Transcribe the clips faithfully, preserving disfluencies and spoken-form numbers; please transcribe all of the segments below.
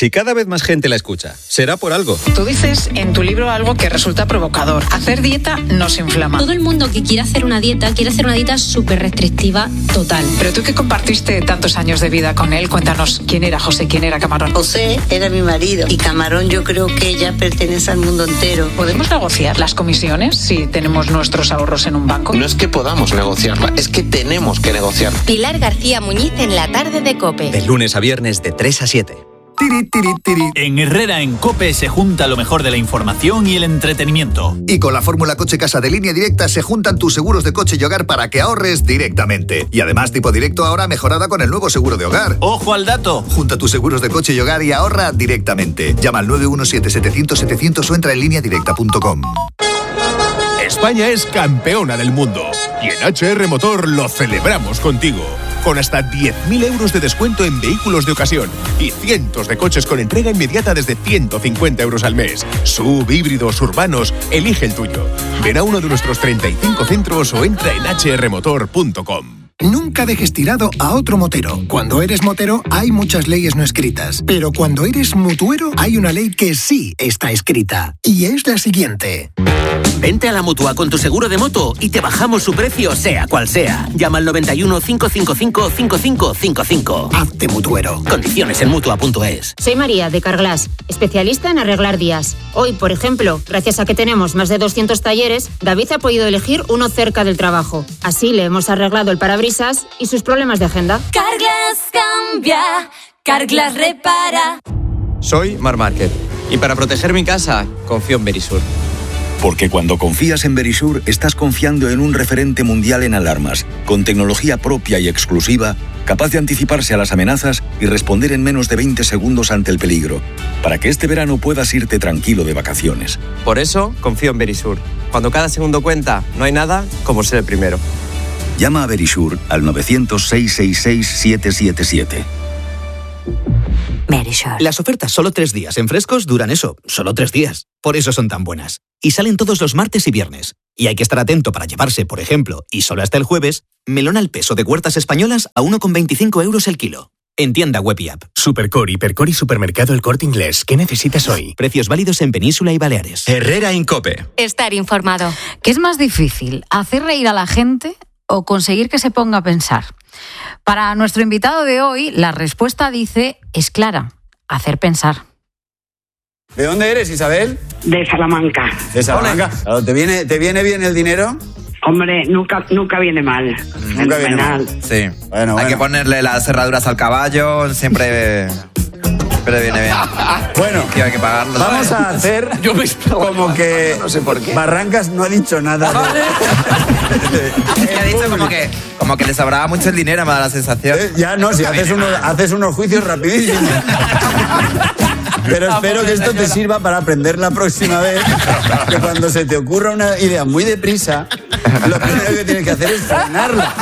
Si cada vez más gente la escucha, será por algo. Tú dices en tu libro algo que resulta provocador. Hacer dieta nos inflama. Todo el mundo que quiere hacer una dieta, quiere hacer una dieta súper restrictiva total. Pero tú que compartiste tantos años de vida con él, cuéntanos quién era José, quién era Camarón. José era mi marido y Camarón yo creo que ya pertenece al mundo entero. ¿Podemos negociar las comisiones si tenemos nuestros ahorros en un banco? No es que podamos negociarla, es que tenemos que negociarla. Pilar García Muñiz en la tarde de COPE. De lunes a viernes de tres a siete. Tiri, tiri, tiri. En Herrera en COPE se junta lo mejor de la información y el entretenimiento. Y con la fórmula Coche Casa de Línea Directa se juntan tus seguros de coche y hogar para que ahorres directamente. Y además tipo directo ahora mejorada con el nuevo seguro de hogar. ¡Ojo al dato! Junta tus seguros de coche y hogar y ahorra directamente. Llama al nueve uno siete, setecientos, setecientos o entra en línea directa punto com. España es campeona del mundo y en H R Motor lo celebramos contigo. Con hasta diez mil euros de descuento en vehículos de ocasión y cientos de coches con entrega inmediata desde ciento cincuenta euros al mes. Sub, híbridos, urbanos, elige el tuyo. Ven a uno de nuestros treinta y cinco centros o entra en hache erre motor punto com. Nunca dejes tirado a otro motero. Cuando eres motero hay muchas leyes no escritas, pero cuando eres mutuero hay una ley que sí está escrita y es la siguiente. Vente a la Mutua con tu seguro de moto y te bajamos su precio sea cual sea. Llama al noventa y uno, cinco cinco cinco, cinco cinco cinco cinco. Hazte mutuero. Condiciones en mutua punto es. Soy María de Carglass, especialista en arreglar días. Hoy, por ejemplo, gracias a que tenemos más de doscientos talleres, David ha podido elegir uno cerca del trabajo. Así le hemos arreglado el parabrisas y sus problemas de agenda. Carglass cambia, Carglass repara. Soy Mar Márquez y para proteger mi casa confío en Verisur. Porque cuando confías en Verisur, estás confiando en un referente mundial en alarmas, con tecnología propia y exclusiva, capaz de anticiparse a las amenazas y responder en menos de veinte segundos ante el peligro, para que este verano puedas irte tranquilo de vacaciones. Por eso, confío en Verisur. Cuando cada segundo cuenta, no hay nada como ser el primero. Llama a Verisur al novecientos, seiscientos sesenta y seis, siete siete siete. Verisur. Las ofertas solo tres días en frescos duran eso, solo tres días. Por eso son tan buenas. Y salen todos los martes y viernes. Y hay que estar atento para llevarse, por ejemplo, y solo hasta el jueves, melón al peso de Huertas Españolas a uno con veinticinco euros el kilo. En tienda web y app. Supercore, Hipercore y Supermercado El Corte Inglés. ¿Qué necesitas hoy? Precios válidos en Península y Baleares. Herrera en COPE. Estar informado. ¿Qué es más difícil, hacer reír a la gente o conseguir que se ponga a pensar? Para nuestro invitado de hoy, la respuesta dice, es clara, hacer pensar. ¿De dónde eres, Isabel? De Salamanca. ¿De Salamanca? Claro, ¿te viene, ¿te viene bien el dinero? Hombre, nunca, nunca viene mal. Nunca viene mal. Sí. Bueno, Hay bueno. que ponerle las cerraduras al caballo, siempre, siempre viene bien. Bueno, y hay que pagarlo. vamos a hacer Yo me como que no sé por qué. Barrancas no ha dicho nada. Es que ha dicho como que, como que le sobraba mucho el dinero, me da la sensación. Eh, ya no, si haces unos, haces unos juicios rapidísimos. Pero espero que esto te sirva para aprender la próxima vez que cuando se te ocurra una idea muy deprisa, lo primero que tienes que hacer es frenarla.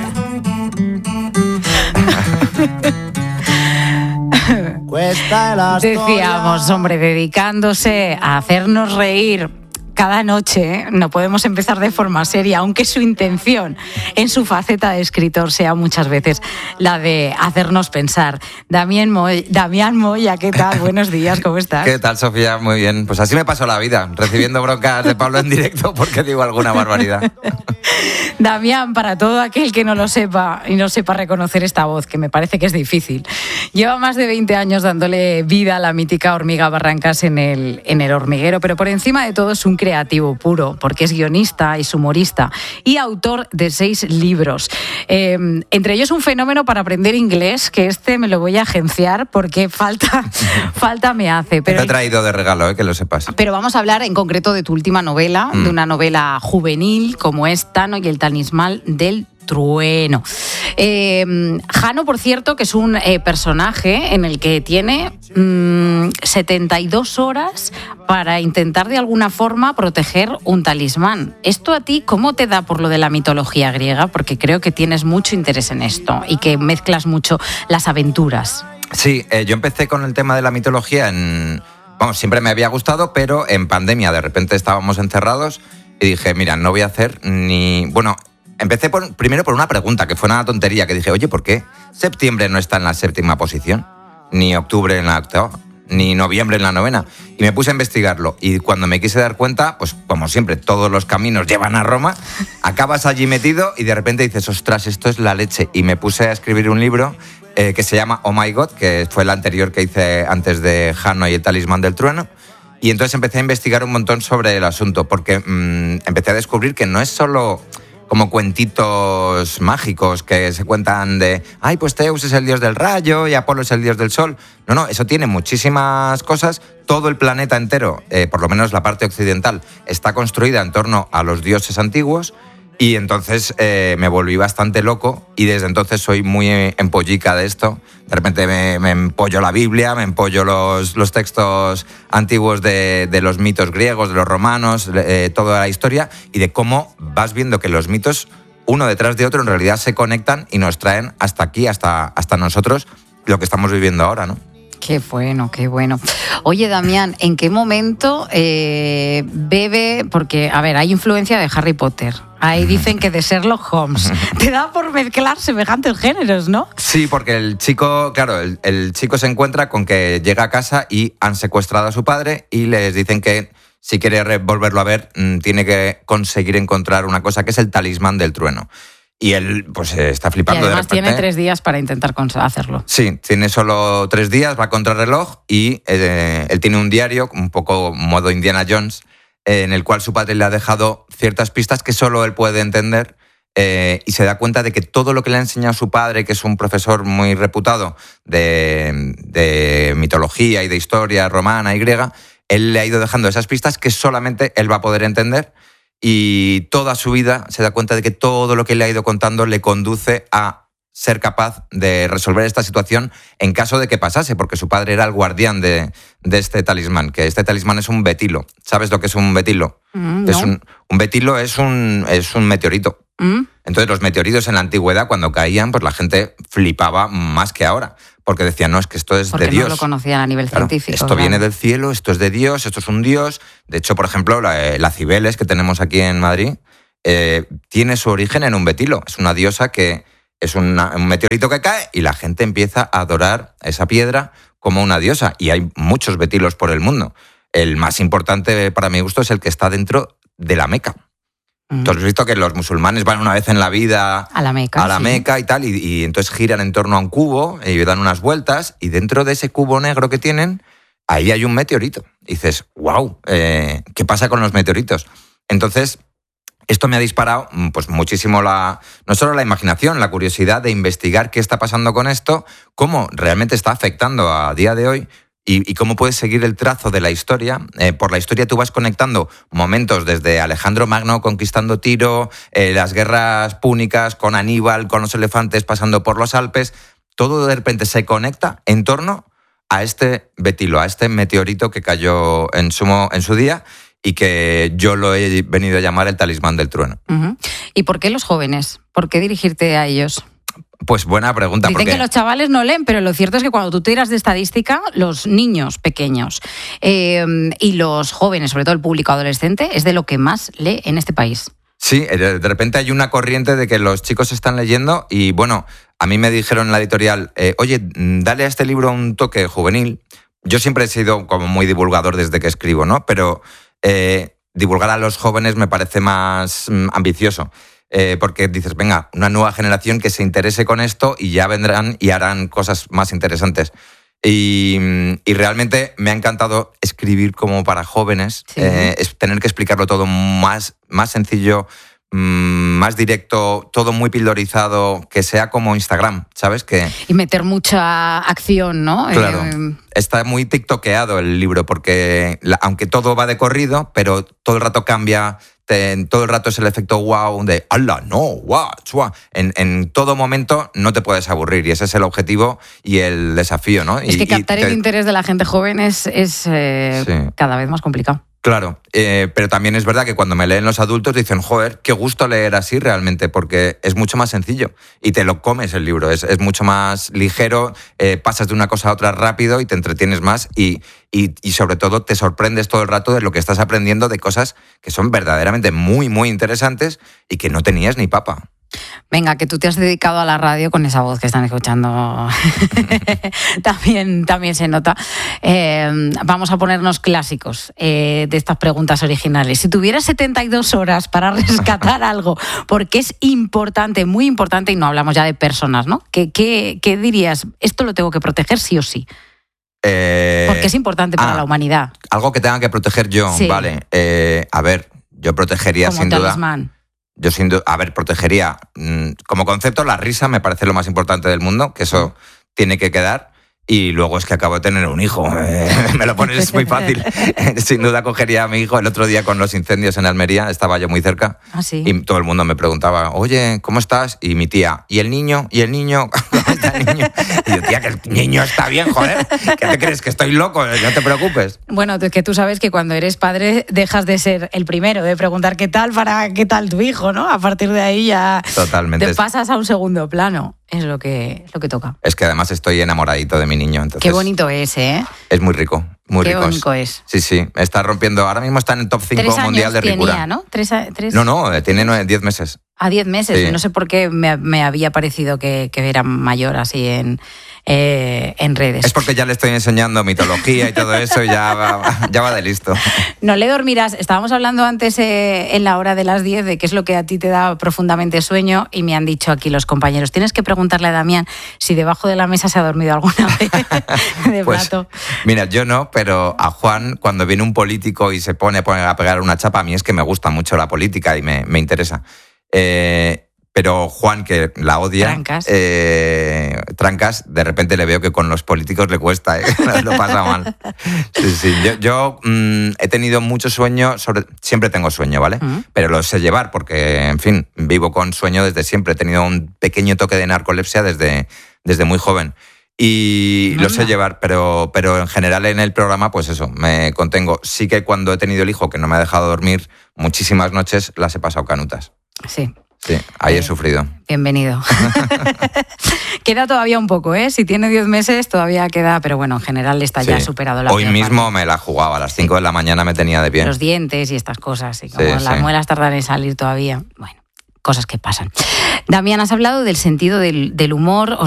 Decíamos, hombre, dedicándose a hacernos reír cada noche, no podemos empezar de forma seria, aunque su intención en su faceta de escritor sea muchas veces la de hacernos pensar. Damián Moya, Damián Moya, ¿qué tal? Buenos días, ¿cómo estás? ¿Qué tal, Sofía? Muy bien. Pues así me pasó la vida, recibiendo broncas de Pablo en directo porque digo alguna barbaridad. Damián, para todo aquel que no lo sepa y no sepa reconocer esta voz, que me parece que es difícil, lleva más de veinte años dándole vida a la mítica Hormiga Barrancas en el, en el hormiguero, pero por encima de todo es un creativo puro, porque es guionista, es humorista y autor de seis libros. Eh, entre ellos un fenómeno para aprender inglés, que este me lo voy a agenciar porque falta, falta me hace. Pero Te he traído de regalo, eh, que lo sepas. Pero vamos a hablar en concreto de tu última novela, mm. de una novela juvenil como es Tano y el talismán del trueno. Eh, Jano, por cierto, que es un eh, personaje en el que tiene mmm, setenta y dos horas para intentar de alguna forma proteger un talismán. ¿Esto a ti cómo te da por lo de la mitología griega? Porque creo que tienes mucho interés en esto y que mezclas mucho las aventuras. Sí, eh, yo empecé con el tema de la mitología en... Vamos, siempre me había gustado, pero en pandemia de repente estábamos encerrados y dije, mira, no voy a hacer ni... Bueno, empecé por, primero por una pregunta, que fue una tontería, que dije, oye, ¿por qué septiembre no está en la séptima posición? Ni octubre en la octava. ni noviembre en la novena. Y me puse a investigarlo. Y cuando me quise dar cuenta, pues como siempre, todos los caminos llevan a Roma, acabas allí metido y de repente dices, ostras, esto es la leche. Y me puse a escribir un libro eh, que se llama Oh My God, que fue el anterior que hice antes de Jano y el Talismán del Trueno. Y entonces empecé a investigar un montón sobre el asunto, porque mmm, empecé a descubrir que no es solo como cuentitos mágicos que se cuentan de, ay, pues Zeus es el dios del rayo y Apolo es el dios del sol. No, no, eso tiene muchísimas cosas. Todo el planeta entero, eh, por lo menos la parte occidental, está construida en torno a los dioses antiguos. Y entonces eh, me volví bastante loco y desde entonces soy muy empollica de esto. De repente me, me empollo la Biblia, me empollo los, los textos antiguos de, de los mitos griegos, de los romanos, eh, toda la historia, y de cómo vas viendo que los mitos, uno detrás de otro, en realidad se conectan y nos traen hasta aquí, hasta, hasta nosotros, lo que estamos viviendo ahora, ¿no? Qué bueno, qué bueno. Oye, Damián, ¿en qué momento eh, bebe? Porque, a ver, hay influencia de Harry Potter. Ahí dicen que de Sherlock Holmes. Te da por mezclar semejantes géneros, ¿no? Sí, porque el chico, claro, el, el chico se encuentra con que llega a casa y han secuestrado a su padre y les dicen que si quiere volverlo a ver, tiene que conseguir encontrar una cosa que es el talismán del trueno. Y él pues está flipando. Y además de repente. Tiene tres días para intentar hacerlo. Sí, tiene solo tres días, va contra reloj y eh, él tiene un diario, un poco modo Indiana Jones, eh, en el cual su padre le ha dejado ciertas pistas que solo él puede entender eh, y se da cuenta de que todo lo que le ha enseñado su padre, que es un profesor muy reputado de, de mitología y de historia romana y griega, él le ha ido dejando esas pistas que solamente él va a poder entender. Y toda su vida se da cuenta de que todo lo que le ha ido contando le conduce a ser capaz de resolver esta situación en caso de que pasase, porque su padre era el guardián de, de este talismán, que este talismán es un betilo. ¿Sabes lo que es un betilo? Mm, no. Es un, un betilo es un, es un meteorito. Mm. Entonces los meteoritos en la antigüedad, cuando caían, pues la gente flipaba más que ahora, porque decían, no, es que esto es Porque de Dios. no lo conocían a nivel Claro, científico. esto claro. viene del cielo, esto es de Dios, esto es un Dios. De hecho, por ejemplo, la, la Cibeles que tenemos aquí en Madrid eh, tiene su origen en un betilo. Es una diosa que es una, un meteorito que cae y la gente empieza a adorar esa piedra como una diosa. Y hay muchos betilos por el mundo. El más importante para mi gusto es el que está dentro de la Meca. Mm. Tú has visto que los musulmanes van una vez en la vida a la Meca, a la sí. Meca y tal, y, y entonces giran en torno a un cubo y dan unas vueltas, y dentro de ese cubo negro que tienen, ahí hay un meteorito. Y dices, wow, eh, ¿qué pasa con los meteoritos? Entonces, esto me ha disparado pues muchísimo la, no solo la imaginación, la curiosidad de investigar qué está pasando con esto, cómo realmente está afectando a día de hoy. Y, y cómo puedes seguir el trazo de la historia. Eh, por la historia tú vas conectando momentos desde Alejandro Magno conquistando Tiro, eh, las guerras púnicas con Aníbal, con los elefantes pasando por los Alpes. Todo de repente se conecta en torno a este betilo, a este meteorito que cayó en su, en su día y que yo lo he venido a llamar el talismán del trueno. Uh-huh. ¿Y por qué los jóvenes? ¿Por qué dirigirte a ellos? Pues buena pregunta. Dicen porque que los chavales no leen, pero lo cierto es que cuando tú tiras de estadística, los niños pequeños eh, y los jóvenes, sobre todo el público adolescente, es de lo que más lee en este país. Sí, de repente hay una corriente de que los chicos están leyendo y, bueno, a mí me dijeron en la editorial, eh, oye, dale a este libro un toque juvenil. Yo siempre he sido como muy divulgador desde que escribo, ¿no? Pero eh, divulgar a los jóvenes me parece más mm, ambicioso. Eh, porque dices, venga, una nueva generación que se interese con esto y ya vendrán y harán cosas más interesantes. Y, y realmente me ha encantado escribir como para jóvenes, sí. eh, es tener que explicarlo todo más, más sencillo, mmm, más directo, todo muy pildorizado, que sea como Instagram, ¿sabes? Que, y meter mucha acción, ¿no? Claro. Eh, Está muy tiktokeado el libro, porque la, aunque todo va de corrido, pero todo el rato cambia. Todo el rato es el efecto wow de ¡hala! ¡No! ¡Wow! ¡Chua! En, en todo momento no te puedes aburrir y ese es el objetivo y el desafío, ¿no? Es y, que captar te... el interés de la gente joven es, es eh, sí. cada vez más complicado. Claro, eh, pero también es verdad que cuando me leen los adultos dicen, joder, qué gusto leer así realmente, porque es mucho más sencillo y te lo comes el libro, es, es mucho más ligero, eh, pasas de una cosa a otra rápido y te entretienes más y, y, y sobre todo te sorprendes todo el rato de lo que estás aprendiendo, de cosas que son verdaderamente muy, muy interesantes y que no tenías ni papa. Venga, que tú te has dedicado a la radio con esa voz que están escuchando. también, también se nota. Eh, vamos a ponernos clásicos eh, de estas preguntas originales. Si tuvieras setenta y dos horas para rescatar algo, porque es importante, muy importante, y no hablamos ya de personas, ¿no? ¿Qué, qué, qué dirías? Esto lo tengo que proteger sí o sí. Eh, Porque es importante para ah, la humanidad. Algo que tenga que proteger yo, Sí. vale. Eh, a ver, yo protegería Como sin duda... talismán. Yo sin duda, a ver, protegería, mmm, como concepto, la risa me parece lo más importante del mundo, que eso tiene que quedar. Y luego es que acabo de tener un hijo, eh, me lo pones muy fácil. Sin duda cogería a mi hijo. El otro día con los incendios en Almería, estaba yo muy cerca, ¿Ah, sí? y todo el mundo me preguntaba, oye, ¿cómo estás? Y mi tía, ¿y el niño? ¿Y el niño? ¿Cómo está el niño? Y yo, tía, que el niño está bien, joder. ¿Qué te crees? ¿Que estoy loco? No te preocupes. Bueno, es que tú sabes que cuando eres padre dejas de ser el primero, de preguntar qué tal para qué tal tu hijo, ¿no? A partir de ahí ya Totalmente. te pasas a un segundo plano. Es lo que, lo que toca. Es que además estoy enamoradito de mi niño. Entonces Qué bonito es, ¿eh? Es muy rico, muy Qué rico. bonito es. Sí, sí, está rompiendo. Ahora mismo está en el top cinco Tres mundial años de ricura. tenía, ¿no? Tres, a- tres... No, no, tiene nueve, diez meses. A diez meses. Sí. No sé por qué me, me había parecido que, que era mayor así en, eh, en redes. Es porque ya le estoy enseñando mitología y todo eso y ya va, ya va de listo. No le dormirás. Estábamos hablando antes eh, en la hora de las diez de qué es lo que a ti te da profundamente sueño y me han dicho aquí los compañeros, tienes que preguntarle a Damián si debajo de la mesa se ha dormido alguna vez de Pues, plato. mira, yo no, pero a Juan, cuando viene un político y se pone, pone a pegar una chapa, a mí es que me gusta mucho la política y me, me interesa. Eh, pero Juan, que la odia, Trancas. eh, Trancas, de repente le veo que con los políticos le cuesta, ¿eh? Lo pasa mal. Sí, sí. Yo, yo mm, he tenido mucho sueño, sobre, siempre tengo sueño, ¿vale? Mm. Pero lo sé llevar porque, en fin, vivo con sueño desde siempre. He tenido un pequeño toque de narcolepsia desde, desde muy joven. Y lo sé llevar, pero, pero en general en el programa, pues eso, me contengo. Sí que cuando he tenido el hijo que no me ha dejado dormir muchísimas noches, las he pasado canutas. Sí. Sí, ahí he sufrido. Bienvenido. Queda todavía un poco, ¿eh? Si tiene diez meses todavía queda, pero bueno, en general está ya Sí. superado la Hoy peor mismo parte. me la jugaba, a las cinco de la mañana me tenía de pie. Los dientes y estas cosas, y como Sí, las sí. muelas tardan en salir todavía. Bueno, cosas que pasan. Damián, has hablado del sentido del, del humor.